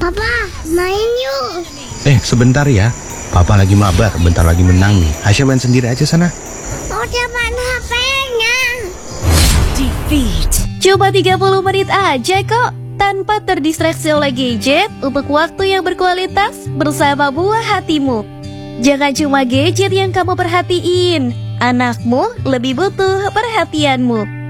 Papa, main yuk. Sebentar ya. Papa lagi mabar, bentar lagi menang nih. Aisyah main sendiri aja sana. Udah mana HP-nya? Cuma 30 menit aja kok, tanpa terdistraksi oleh gadget untuk waktu yang berkualitas bersama buah hatimu. Jangan cuma gadget yang kamu perhatiin, anakmu lebih butuh perhatianmu.